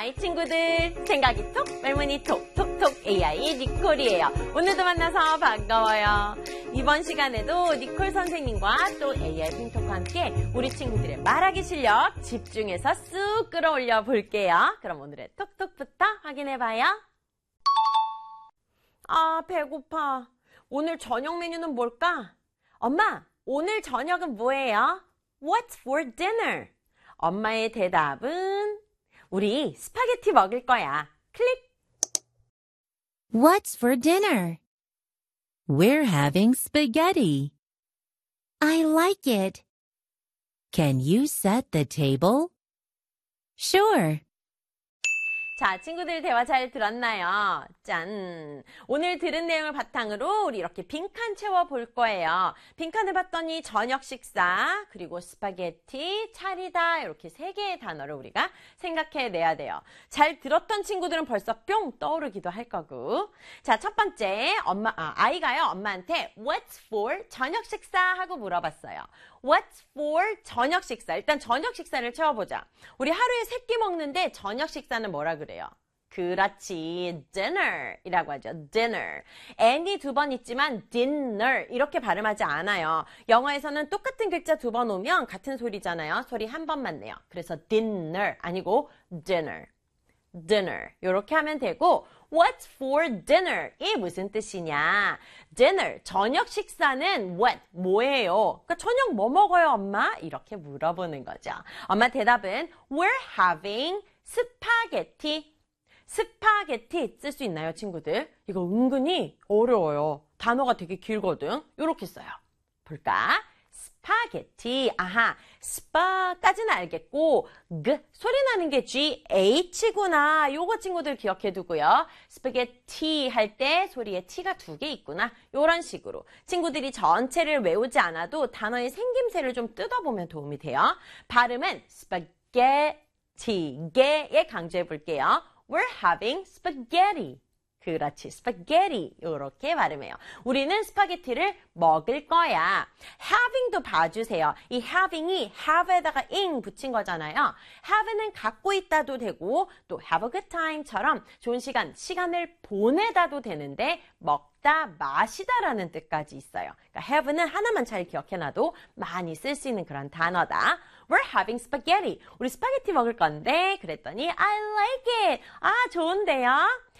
하이 친구들, 생각이 톡, 말문이 톡, 톡톡 AI 니콜이에요. 오늘도 만나서 반가워요. 이번 시간에도 니콜 선생님과 또 AI 핑톡과 함께 우리 친구들의 말하기 실력 집중해서 쑥 끌어올려 볼게요. 그럼 오늘의 톡톡부터 확인해봐요. 아, 배고파. 오늘 저녁 메뉴는 뭘까? 엄마, 오늘 저녁은 뭐예요? What's for dinner? 엄마의 대답은 우리 스파게티 먹을 거야. 클릭. What's for dinner? We're having spaghetti. I like it. Can you set the table? Sure. 자, 친구들 대화 잘 들었나요? 짠! 오늘 들은 내용을 바탕으로 우리 이렇게 빈칸 채워볼 거예요. 빈칸을 봤더니 저녁 식사, 그리고 스파게티, 차리다 이렇게 3개의 단어를 우리가 생각해내야 돼요. 잘 들었던 친구들은 벌써 뿅 떠오르기도 할 거고. 자, 첫 번째 아이가요 엄마한테 What's for 저녁 식사? 하고 물어봤어요. What's for 저녁 식사? 일단 저녁 식사를 채워보자. 우리 하루에 3끼 먹는데 저녁 식사는 뭐라 그래요? 그렇지, dinner 이라고 하죠. dinner. n이 2번 있지만 dinner 이렇게 발음하지 않아요. 영어에서는 똑같은 글자 2번 오면 같은 소리잖아요. 소리 한 번만 내요. 그래서 dinner 아니고 dinner. dinner 이렇게 하면 되고 What's for dinner? 이 무슨 뜻이냐? dinner, 저녁 식사는 what? 뭐예요? 그러니까 저녁 뭐 먹어요, 엄마? 이렇게 물어보는 거죠. 엄마 대답은 We're having spaghetti. 스파게티 쓸 수 있나요, 친구들? 이거 은근히 어려워요. 단어가 되게 길거든. 이렇게 써요. 볼까? 스파게티. 아하, 스파까지는 알겠고 소리 나는 게 GH구나. 요거 친구들 기억해 두고요. 스파게티 할 때 소리에 T가 2개 있구나. 요런 식으로 친구들이 전체를 외우지 않아도 단어의 생김새를 좀 뜯어보면 도움이 돼요. 발음은 스파게티, 게에 강조해 볼게요. We're having spaghetti. 그렇지, spaghetti 이렇게 발음해요. 우리는 스파게티를 먹을 거야. having도 봐주세요. 이 having이 have에다가 ing 붙인 거잖아요. have는 갖고 있다도 되고 또 have a good time처럼 좋은 시간을 보내다도 되는데 먹다, 마시다라는 뜻까지 있어요. 그러니까 have는 하나만 잘 기억해놔도 많이 쓸 수 있는 그런 단어다. We're having spaghetti. 우리 스파게티 먹을 건데 그랬더니 I like it. 아, 좋은데요?